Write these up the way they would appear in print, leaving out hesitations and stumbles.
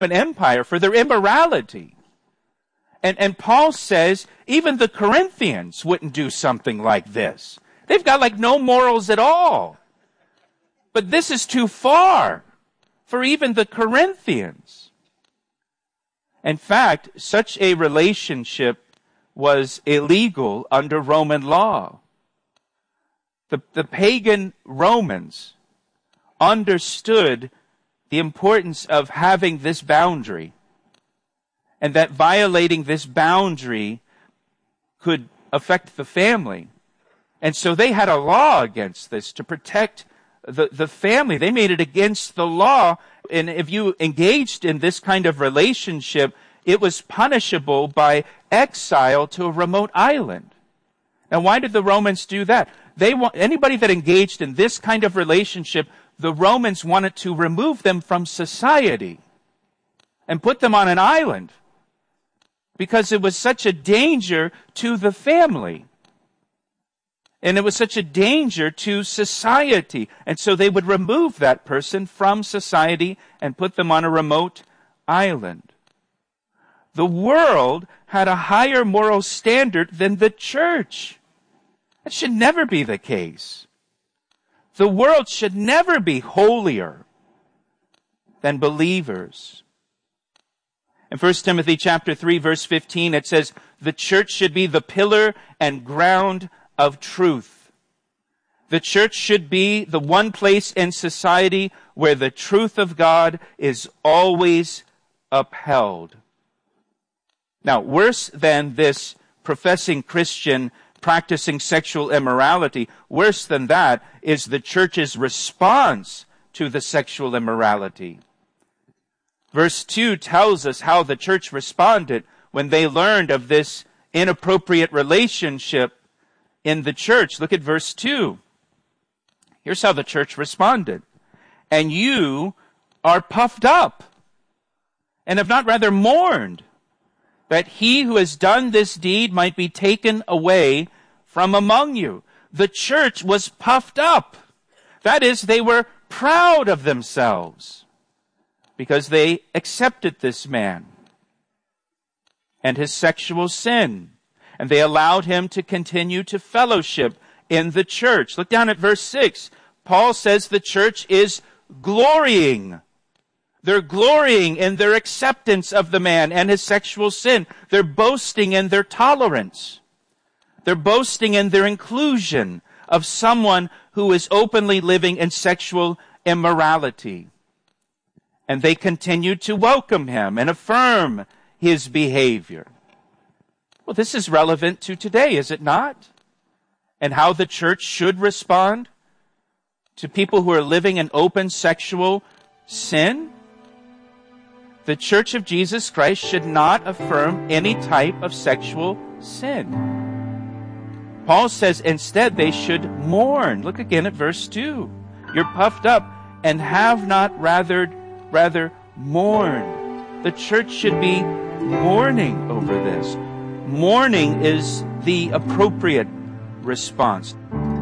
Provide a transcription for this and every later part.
Empire for their immorality. And Paul says even the Corinthians wouldn't do something like this. They've got like no morals at all. But this is too far for even the Corinthians. In fact, such a relationship was illegal under Roman law. The pagan Romans understood the importance of having this boundary, and that violating this boundary could affect the family. And so they had a law against this to protect the family. They made it against the law. And if you engaged in this kind of relationship, it was punishable by exile to a remote island. Now, why did the Romans do that? Anybody that engaged in this kind of relationship, the Romans wanted to remove them from society and put them on an island because it was such a danger to the family. And it was such a danger to society. And so they would remove that person from society and put them on a remote island. The world had a higher moral standard than the church. That should never be the case. The world should never be holier than believers. In 1 Timothy chapter 3, verse 15, it says, the church should be the pillar and ground of truth. The church should be the one place in society where the truth of God is always upheld. Now, worse than this professing Christian practicing sexual immorality, worse than that is the church's response to the sexual immorality. Verse 2 tells us how the church responded when they learned of this inappropriate relationship in the church. Look at verse 2. Here's how the church responded. And you are puffed up, and have not rather mourned, that he who has done this deed might be taken away from among you. The church was puffed up. That is, they were proud of themselves because they accepted this man and his sexual sin. And they allowed him to continue to fellowship in the church. Look down at verse 6. Paul says the church is glorying. They're glorying in their acceptance of the man and his sexual sin. They're boasting in their tolerance. They're boasting in their inclusion of someone who is openly living in sexual immorality. And they continue to welcome him and affirm his behavior. Well, this is relevant to today, is it not? And how the church should respond to people who are living in open sexual sin. The Church of Jesus Christ should not affirm any type of sexual sin. Paul says instead they should mourn. Look again at verse 2. You're puffed up and have not rather mourned. The church should be mourning over this. Mourning is the appropriate response.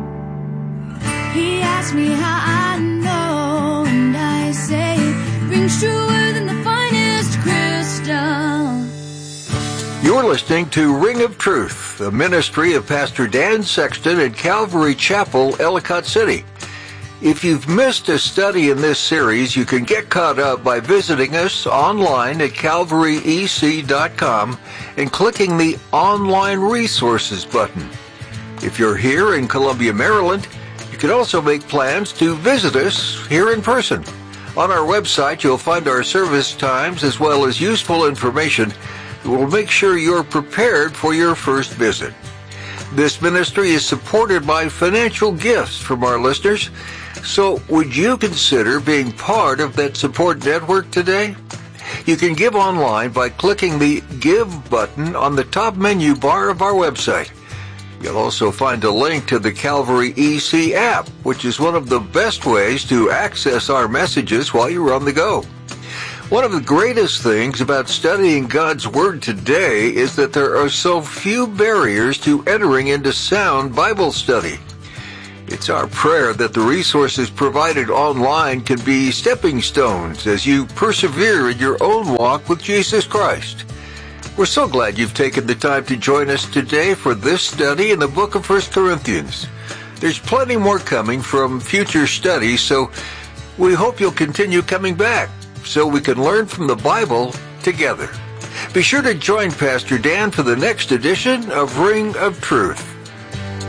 He asked me how I know, and I say it rings truer than the finest crystal. You're listening to Ring of Truth, a ministry of Pastor Dan Sexton at Calvary Chapel, Ellicott City. If you've missed a study in this series, you can get caught up by visiting us online at calvaryec.com and clicking the Online Resources button. If you're here in Columbia, Maryland, you can also make plans to visit us here in person. On our website, you'll find our service times as well as useful information that will make sure you're prepared for your first visit. This ministry is supported by financial gifts from our listeners. So would you consider being part of that support network today? You can give online by clicking the Give button on the top menu bar of our website. You'll also find a link to the Calvary EC app, which is one of the best ways to access our messages while you're on the go. One of the greatest things about studying God's Word today is that there are so few barriers to entering into sound Bible study. It's our prayer that the resources provided online can be stepping stones as you persevere in your own walk with Jesus Christ. We're so glad you've taken the time to join us today for this study in the book of 1 Corinthians. There's plenty more coming from future studies, so we hope you'll continue coming back so we can learn from the Bible together. Be sure to join Pastor Dan for the next edition of Ring of Truth.